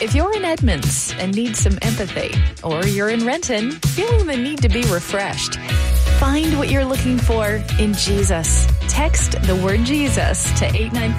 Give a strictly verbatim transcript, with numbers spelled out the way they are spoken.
If you're in Edmonds and need some empathy, or you're in Renton feeling the need to be refreshed, find what you're looking for in Jesus. Text the word Jesus to eight nine